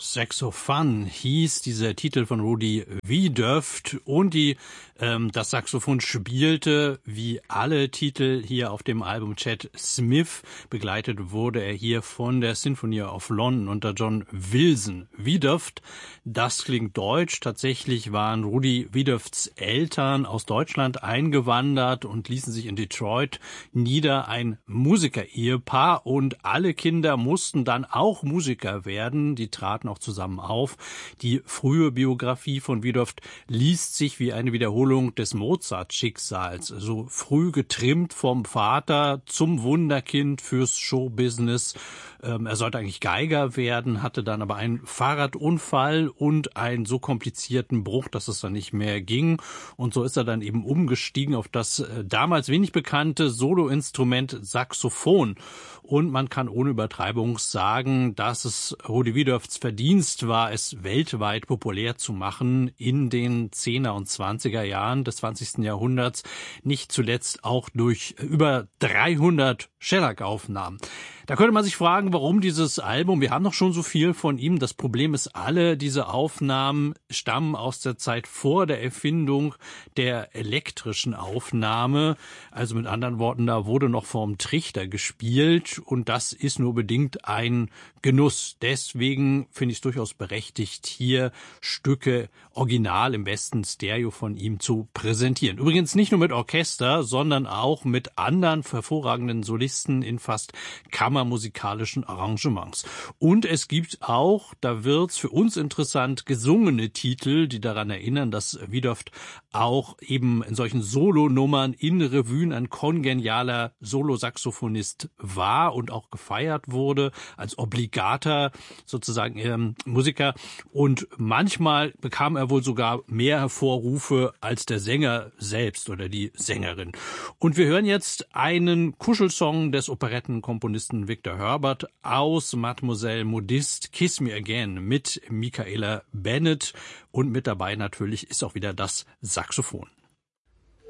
Saxophone hieß dieser Titel von Rudy Wiedoeft und das Saxophon spielte wie alle Titel hier auf dem Album Chad Smith. Begleitet wurde er hier von der Symphony of London unter John Wilson. Wiedoeft, das klingt deutsch. Tatsächlich waren Rudy Wiedoefts Eltern aus Deutschland eingewandert und ließen sich in Detroit nieder. Ein Musiker-Ehepaar und alle Kinder mussten dann auch Musiker werden. Die traten auch zusammen auf. Die frühe Biografie von Wiedoeft liest sich wie eine Wiederholung des Mozart-Schicksals. So früh getrimmt vom Vater zum Wunderkind fürs Showbusiness. Er sollte eigentlich Geiger werden, hatte dann aber einen Fahrradunfall und einen so komplizierten Bruch, dass es dann nicht mehr ging. Und so ist er dann eben umgestiegen auf das damals wenig bekannte Soloinstrument Saxophon. Und man kann ohne Übertreibung sagen, dass es Rudy Wiedoefts Verdienst war, es weltweit populär zu machen in den 10er und 20er Jahren des 20. Jahrhunderts. Nicht zuletzt auch durch über 300 Shellac-Aufnahmen. Da könnte man sich fragen, warum dieses Album, wir haben noch schon so viel von ihm. Das Problem ist, alle diese Aufnahmen stammen aus der Zeit vor der Erfindung der elektrischen Aufnahme. Also mit anderen Worten, da wurde noch vorm Trichter gespielt und das ist nur bedingt ein Genuss. Deswegen finde ich es durchaus berechtigt, hier Stücke original im besten Stereo von ihm zu präsentieren. Übrigens nicht nur mit Orchester, sondern auch mit anderen hervorragenden Solisten in fast kammermusikalischen Arrangements. Und es gibt auch, da wird's für uns interessant, gesungene Titel, die daran erinnern, dass Wiedoeft auch eben in solchen Solonummern in Revuen ein kongenialer Solosaxophonist war und auch gefeiert wurde als obligater sozusagen Musiker. Und manchmal bekam er wohl sogar mehr Hervorrufe als der Sänger selbst oder die Sängerin. Und wir hören jetzt einen Kuschelsong des Operettenkomponisten Victor Herbert aus Mademoiselle Modiste, Kiss Me Again mit Michaela Bennett und mit dabei natürlich ist auch wieder das Saxophon.